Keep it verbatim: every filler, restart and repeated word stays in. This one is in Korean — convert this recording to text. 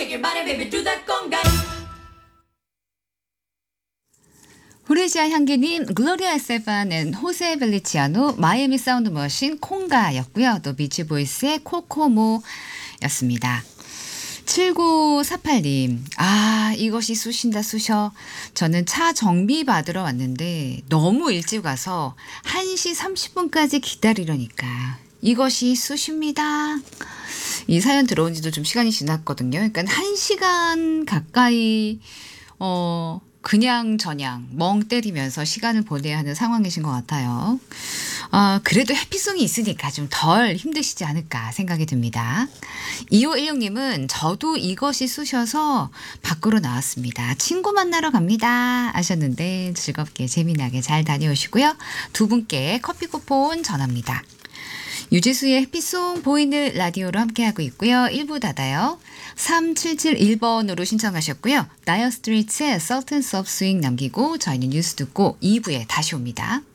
your body, baby, do that conga. 후레지아 향기님, 글로리아 에스테판, 호세 벨리치아노, 마이애미 사운드 머신, 콩가였고요. 또 비치보이스의 코코모였습니다. 칠구사팔님, 아, 이것이 쑤신다 쑤셔. 저는 차 정비 받으러 왔는데 너무 일찍 와서 한 시 삼십 분까지 기다리려니까 이것이 쑤십니다. 이 사연 들어온 지도 좀 시간이 지났거든요. 그러니까 한 시간 가까이, 어, 그냥 저냥 멍 때리면서 시간을 보내야 하는 상황이신 것 같아요. 아, 그래도 해피송이 있으니까 좀 덜 힘드시지 않을까 생각이 듭니다. 이오일육님은 저도 이것이 쑤셔서 밖으로 나왔습니다. 친구 만나러 갑니다 하셨는데 즐겁게 재미나게 잘 다녀오시고요. 두 분께 커피 쿠폰 전합니다. 유지수의 해피송 보이는 라디오로 함께하고 있고요. 일 부 닫아요. 삼칠칠일 번으로 신청하셨고요. 나이어 스트리트의 Sultans of Swing 남기고 저희는 뉴스 듣고 이 부에 다시 옵니다.